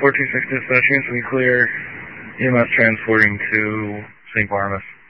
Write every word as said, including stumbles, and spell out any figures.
four two six dispatch, units will be clear. E M S transporting to Saint Barnabas.